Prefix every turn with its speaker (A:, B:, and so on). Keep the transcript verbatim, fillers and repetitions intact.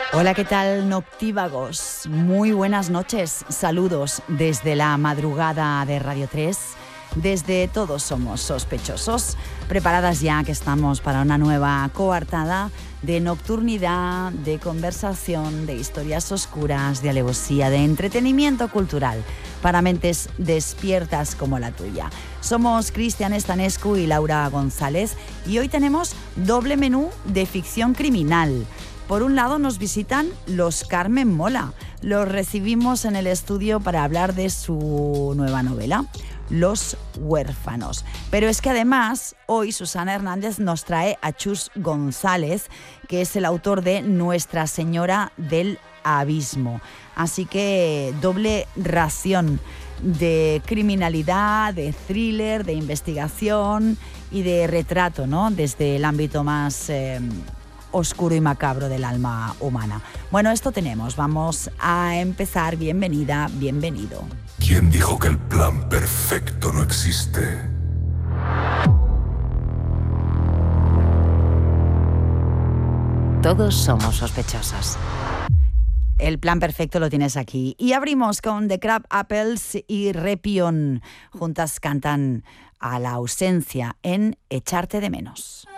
A: Hola, ¿qué tal, noctívagos? Muy buenas noches. Saludos desde la madrugada de Radio tres, desde Todos Somos Sospechosos. Preparadas ya que estamos para una nueva coartada de nocturnidad, de conversación, de historias oscuras, de alevosía, de entretenimiento cultural para mentes despiertas como la tuya. Somos Cristian Estanescu y Laura González y hoy tenemos doble menú de ficción criminal. Por un lado nos visitan los Carmen Mola. Los recibimos en el estudio para hablar de su nueva novela, Los Huérfanos. Pero es que además hoy Susana Hernández nos trae a Chus González, que es el autor de Nuestra Señora del Abismo. Así que doble ración de criminalidad, de thriller, de investigación y de retrato, ¿no? Desde el ámbito más Eh, oscuro y macabro del alma humana. Bueno, esto tenemos. Vamos a empezar. Bienvenida, bienvenido.
B: ¿Quién dijo que el plan perfecto no existe?
C: Todos somos sospechosos.
A: El plan perfecto lo tienes aquí. Y abrimos con The Crab Apples y Repion. Juntas cantan A la ausencia en Echarte de menos.